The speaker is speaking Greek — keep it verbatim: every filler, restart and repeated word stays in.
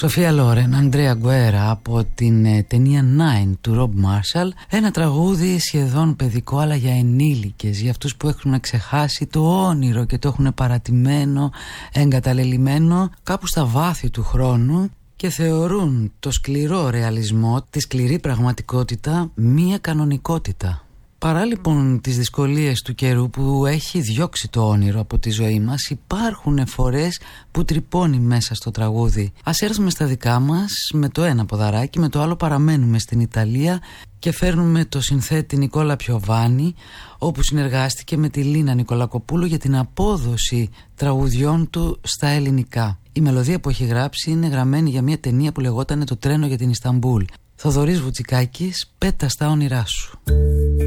Σοφία Λόρεν, Ανδρέα Γκουέρα από την ε, ταινία Nine του Ρομπ Μάρσαλ. Ένα τραγούδι σχεδόν παιδικό, αλλά για ενήλικες, για αυτούς που έχουν ξεχάσει το όνειρο και το έχουν παρατημένο, εγκαταλελειμμένο κάπου στα βάθη του χρόνου και θεωρούν το σκληρό ρεαλισμό, τη σκληρή πραγματικότητα, μία κανονικότητα. Παρά λοιπόν τις δυσκολίες του καιρού που έχει διώξει το όνειρο από τη ζωή μας, υπάρχουν φορές που τρυπώνει μέσα στο τραγούδι. Ας έρθουμε στα δικά μας με το ένα ποδαράκι, με το άλλο παραμένουμε στην Ιταλία και φέρνουμε το συνθέτη Νικόλα Πιοβάνι, όπου συνεργάστηκε με τη Λίνα Νικολακοπούλου για την απόδοση τραγουδιών του στα ελληνικά. Η μελωδία που έχει γράψει είναι γραμμένη για μια ταινία που λεγόταν «Το τρένο για την Ισταμπούλ». Θοδωρής Βουτσικάκης, «Πέτα στα όνειρά σου».